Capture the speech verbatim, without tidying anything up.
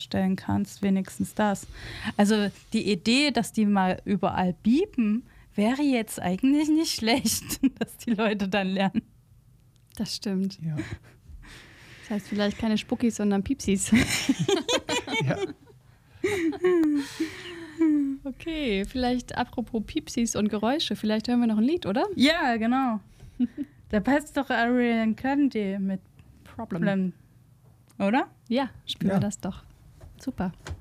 vorstellen kannst, wenigstens das. Also die Idee, dass die mal überall biepen, wäre jetzt eigentlich nicht schlecht, dass die Leute dann lernen. Das stimmt. Ja. Das heißt vielleicht keine Spuckis, sondern Piepsis. Ja. Okay, vielleicht apropos Piepsis und Geräusche, vielleicht hören wir noch ein Lied, oder? Ja, genau. Da passt doch Ariana Grande mit Problem. Problem, oder? Ja, spielen Ja. wir das doch. Super.